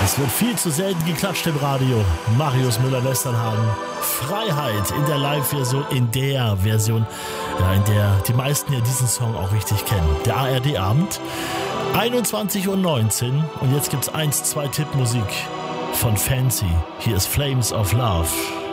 Es wird viel zu selten geklatscht im Radio. Marius Müller-Westernhagen. Freiheit in der Live-Version, in der die meisten ja diesen Song auch richtig kennen. Der ARD-Abend, 21:19 Uhr. Und jetzt gibt's 1-2 Tippmusik von Fancy. Hier ist Flames of Love.